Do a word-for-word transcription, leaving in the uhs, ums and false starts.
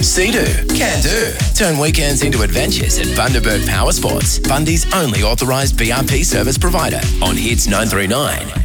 Sea-Doo, can do. Turn weekends into adventures at Bundaberg Power Sports, Bundy's only authorised B R P service provider on Hits nine three nine.